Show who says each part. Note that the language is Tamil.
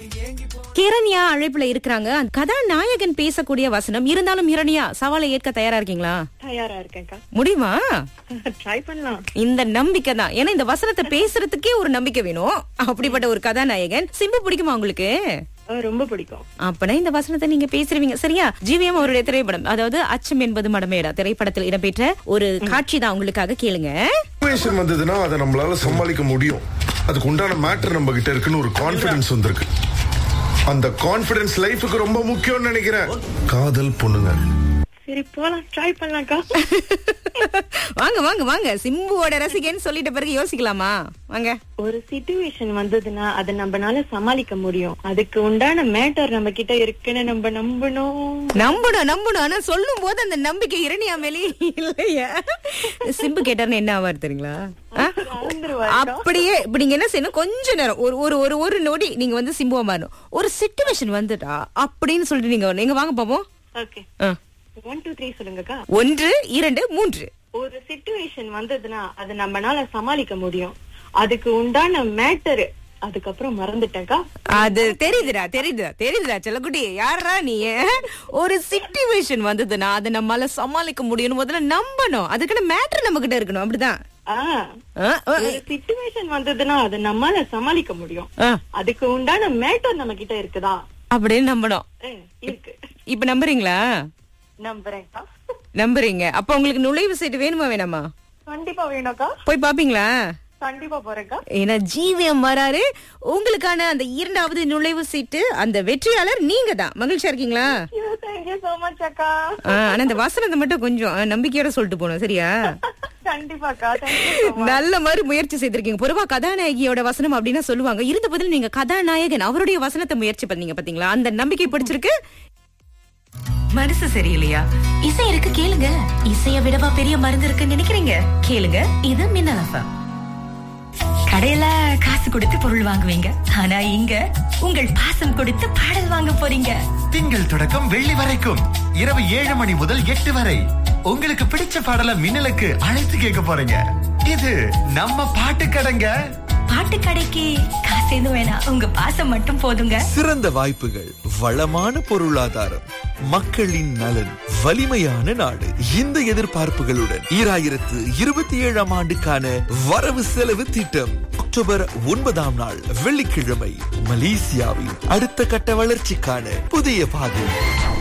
Speaker 1: கிரண்யா அழைப்புல இருக்கிறாங்க. கதாநாயகன் பேசக்கூடிய வசனம் இருந்தாலும் ஹிரண்யா சவாலை ஏற்க தயாரா இருக்கீங்களா?
Speaker 2: தயாரா இருக்கேன்க்கா.
Speaker 1: முடியுமா?
Speaker 2: ட்ரை பண்ணலாம்.
Speaker 1: இந்த நம்பிக்கை தான். ஏன்னா இந்த வசனத்தை பேசுறதுக்கே ஒரு நம்பிக்கை வேணும். அப்படிப்பட்ட ஒரு கதாநாயகன். சிம்பு பிடிக்குமா உங்களுக்கு?
Speaker 2: ரொம்ப பிடிக்கும்.
Speaker 1: அப்பனா இந்த வசனத்தை நீங்க பேசுறீங்க சரியா? ஜிவிஎம் அவருடைய திரைப்படம், அதாவது அச்சம் என்பது மடமேடா திரைப்படத்தில் இடம்பெற்ற ஒரு காட்சி தான் உங்களுக்காக. கேளுங்க.
Speaker 3: வந்ததுன்னா அதை நம்மளால சமாளிக்க முடியும். அதுக்கு உண்டான மேட்டர் நம்ம கிட்ட இருக்குன்னு ஒரு கான்பிடன்ஸ் வந்திருக்கு. அந்த கான்பிடன்ஸ் லைஃபுக்கு ரொம்ப முக்கியம்னு நினைக்கிறேன். காதல் பொண்ணுங்க.
Speaker 2: சரி போலாம், ட்ரை பண்ணலாம்க்கா.
Speaker 1: வாங்க வாங்க வாங்க. சிம்புவோட ரசிகன்னு சொல்லிட்ட பிறகு யோசிக்கலாமா? வாங்க.
Speaker 2: ஒரு சிச்சுவேஷன் வந்ததுன்னா அதை நம்மனால சமாளிக்க முடியும். அதுக்கு உண்டான மேட்டர் நம்ம கிட்ட இருக்குன்னு நம்ம நம்பணும். ஆனா சொல்லும் போது அந்த நம்பிக்கை இரணியா மேலே இல்லையா? சிம்பு கேட்டாருன்னு என்ன ஆவாரு தெரியுங்களா? அப்படியே இப்ப நீங்க என்ன செய்யணும், கொஞ்ச நேரம் ஒரு நொடி நீங்க வந்து சிம்புவா மாறணும். ஒரு சிச்சுவேஷன் வந்துட்டா அப்படின்னு சொல்லிட்டு நீங்க வாங்க பாப்போம். ஓகே, 1 2 3 சொல்லுங்கக்கா.
Speaker 1: 1 2 3.
Speaker 2: ஒரு சிச்சுவேஷன் வந்ததுன்னா அது நம்மனால சமாளிக்க முடியும். அதுக்கு உண்டான மேட்டர் அதுக்கப்புறம் மறந்துட்டேன்க்கா.
Speaker 1: அது தெரியுதுடா செல்லக்குட்டி. யாரா நீ? ஒரு சிச்சுவேஷன் வந்ததுன்னா அதை நம்மளால சமாளிக்க முடியும். முதல்ல நம்பணும். அதுக்கான மேட்டர் நம்ம கிட்ட இருக்கணும். அப்படிதான்.
Speaker 2: ஒரு சிச்சுவேஷன் வந்ததுன்னா அதை நம்மளால சமாளிக்க முடியும். அதுக்கு உண்டான மேட்டர் நம்ம கிட்ட இருக்குதா
Speaker 1: அப்படின்னு நம்பணும்.
Speaker 2: இருக்கு.
Speaker 1: இப்ப நம்புறீங்களா?
Speaker 2: நம்புறேன்க்கா.
Speaker 1: நம்புறீங்க. அப்ப உங்களுக்கு நுழைவு சீட்டு வேணுமா வேணாமா?
Speaker 2: கண்டிப்பா வேணும்க்கா.
Speaker 1: போய் பாப்பீங்களா?
Speaker 2: கண்டிப்பா போறேன்க்கா.
Speaker 1: ஏன்னா ஜிவிஎம் வராரு. உங்களுக்கான அந்த 2வது நுழைவு சீட்டு, அந்த வெற்றியாளர் நீங்க தான். மகிழ்ச்சியா இருக்கீங்களா?
Speaker 2: Thank you so much அக்கா.
Speaker 1: ஆனா இந்த வசனத்தை மட்டும் கொஞ்சம் நம்பிக்கையோட சொல்லிட்டு போகணும் சரியா?
Speaker 2: கண்டிப்பாக்கா. Thank you so much.
Speaker 1: நல்ல மாதிரி முயற்சி செய்திருக்கீங்க. பொதுவா கதாநாயகியோட வசனம் அப்படின்னா சொல்லுவாங்க. இருந்த பதில் நீங்க கதாநாயகன் அவருடைய வசனத்தை முயற்சி பண்ணீங்க பாத்தீங்களா? அந்த நம்பிக்கை பிடிச்சிருக்கு.
Speaker 4: மனசு சரியில்லையா? இசை இருக்கு கேளுங்க. இசைய விடவா பெரிய மருந்து இருக்குன்னு நினைக்கிறீங்க? கேளுங்க, இது மின்னல் எஃப்எம். கடையில காசு கொடுத்து பொருள் வாங்குவீங்க, ஆனா இங்க உங்கள் பாசம் கொடுத்து பாடல் வாங்க போறீங்க.
Speaker 5: திங்கள் தொடக்கம் வெள்ளி வரைக்கும் இரவு 7 மணி முதல் 8 வரை உங்களுக்கு பிடிச்ச பாடல மின்னலுக்கு அழைத்து கேட்க போறீங்க. இது நம்ம பாட்டு கடைங்க.
Speaker 4: பாட்டு கடைக்கு காசு எதுவும் வேணாம், உங்க பாசம் மட்டும் போதுங்க.
Speaker 6: சிறந்த வாய்ப்புகள், வளமான பொருளாதாரம், மக்களின் நலன், வலிமையான நாடு. இந்த எதிர்பார்ப்புகளுடன் 2027ஆம் ஆண்டுக்கான வரவு செலவு திட்டம் அக்டோபர் 9ஆம் நாள் வெள்ளிக்கிழமை மலேசியாவின் அடுத்த கட்ட வளர்ச்சிக்கான புதிய பாதை.